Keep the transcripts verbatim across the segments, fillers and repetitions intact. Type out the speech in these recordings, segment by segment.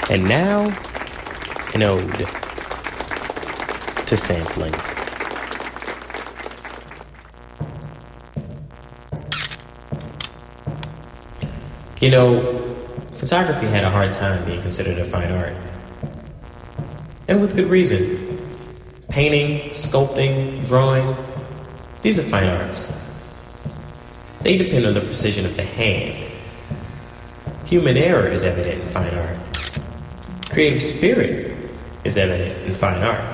And now, an ode to sampling. You know, photography had a hard time being considered a fine art. And with good reason. Painting, sculpting, drawing, these are fine arts. They depend on the precision of the hand. Human error is evident in fine art. Creative spirit is evident in fine art.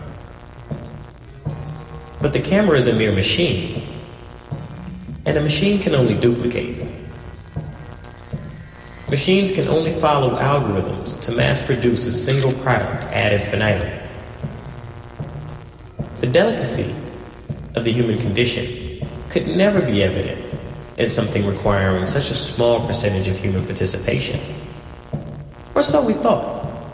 But the camera is a mere machine, and a machine can only duplicate. Machines can only follow algorithms to mass produce a single product ad infinitum. The delicacy of the human condition could never be evident in something requiring such a small percentage of human participation. Or so we thought.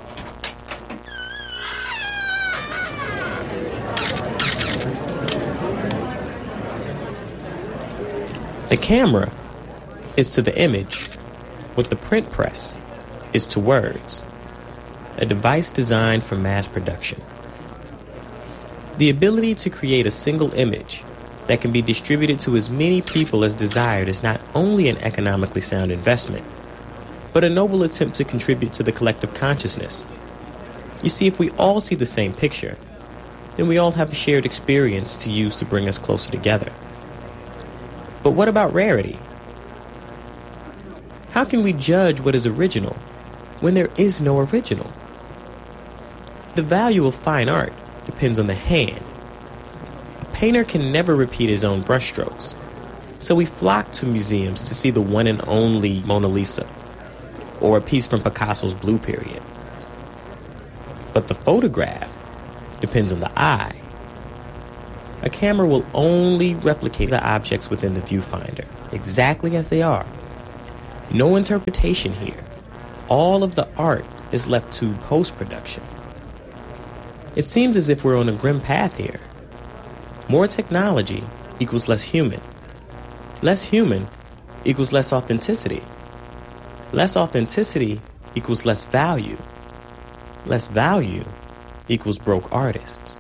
The camera is to the image what the print press is to words, a device designed for mass production. The ability to create a single image that can be distributed to as many people as desired is not only an economically sound investment, but a noble attempt to contribute to the collective consciousness. You see, if we all see the same picture, then we all have a shared experience to use to bring us closer together. But what about rarity? How can we judge what is original when there is no original? The value of fine art depends on the hand. A painter can never repeat his own brushstrokes, so we flock to museums to see the one and only Mona Lisa, or a piece from Picasso's Blue Period. But the photograph depends on the eye. A camera will only replicate the objects within the viewfinder, exactly as they are. No interpretation here. All of the art is left to post-production. It seems as if we're on a grim path here. More technology equals less human. Less human equals less authenticity. Less authenticity equals less value. Less value equals broke artists.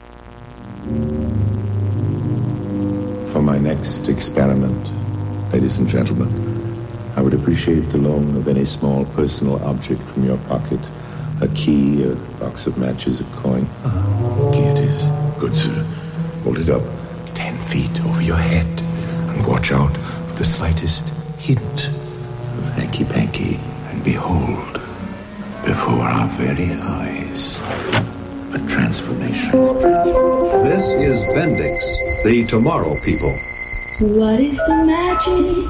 For my next experiment, ladies and gentlemen, I would appreciate the loan of any small personal object from your pocket. A key, a box of matches, a coin. Uh, key it is. Good, sir. Hold it up ten feet over your head and watch out for the slightest hint of hanky-panky. And behold, before our very eyes, a transformation. This is Bendix, the Tomorrow People. What is the magic